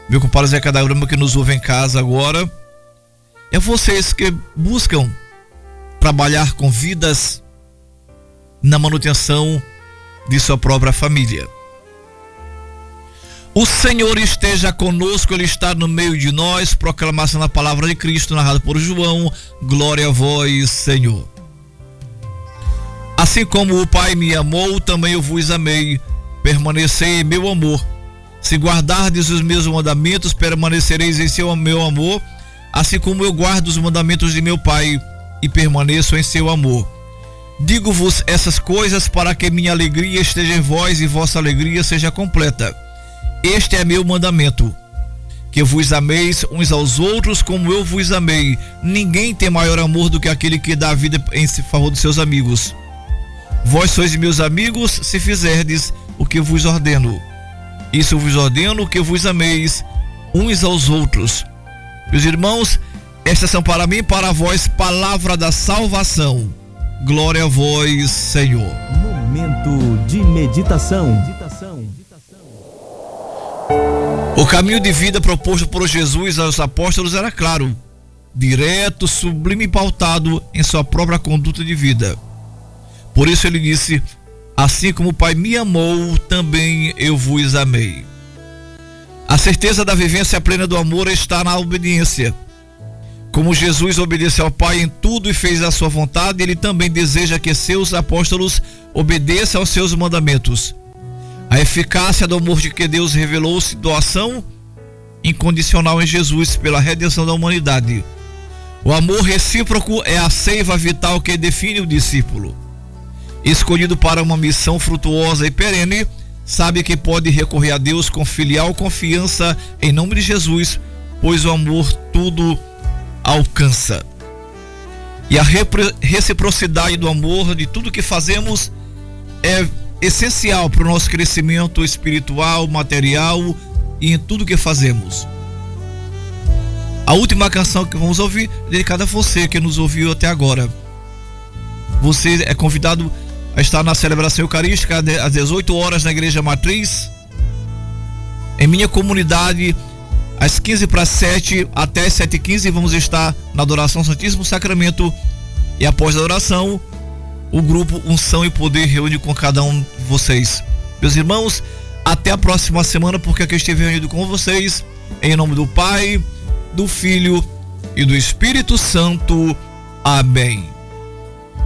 meu compadre Zé Cadagrama que nos ouve em casa agora. É vocês que buscam trabalhar com vidas na manutenção de sua própria família. O Senhor esteja conosco, Ele está no meio de nós. Proclamação da palavra de Cristo, narrado por João. Glória a vós, Senhor. Assim como o Pai me amou, também eu vos amei. Permanecei em meu amor. Se guardardes os meus mandamentos, permanecereis em seu meu amor, assim como eu guardo os mandamentos de meu Pai e permaneço em seu amor. Digo-vos essas coisas para que minha alegria esteja em vós e vossa alegria seja completa. Este é meu mandamento, que vos ameis uns aos outros como eu vos amei. Ninguém tem maior amor do que aquele que dá a vida em favor dos seus amigos. Vós sois meus amigos se fizerdes o que vos ordeno. Isso vos ordeno, que vos ameis uns aos outros. Meus irmãos, estas são para mim e para vós palavra da salvação. Glória a vós, Senhor. Momento de meditação. O caminho de vida proposto por Jesus aos apóstolos era claro, direto, sublime e pautado em sua própria conduta de vida. Por isso ele disse: assim como o Pai me amou, também eu vos amei. A certeza da vivência plena do amor está na obediência. Como Jesus obedeceu ao Pai em tudo e fez a sua vontade, ele também deseja que seus apóstolos obedeçam aos seus mandamentos. A eficácia do amor de que Deus revelou-se doação incondicional em Jesus pela redenção da humanidade. O amor recíproco é a seiva vital que define o discípulo. Escolhido para uma missão frutuosa e perene, sabe que pode recorrer a Deus com filial confiança em nome de Jesus, pois o amor tudo alcança. E a reciprocidade do amor de tudo que fazemos é essencial para o nosso crescimento espiritual, material e em tudo que fazemos. A última canção que vamos ouvir é dedicada a você que nos ouviu até agora. Você é convidado a estar na celebração eucarística às 18 horas na Igreja Matriz, em minha comunidade, às 6:45 até às 7:15 vamos estar na adoração ao Santíssimo Sacramento, e após a adoração o grupo Unção e Poder reúne com cada um de vocês. Meus irmãos, até a próxima semana, porque aqui estive reunido com vocês em nome do Pai, do Filho e do Espírito Santo. Amém.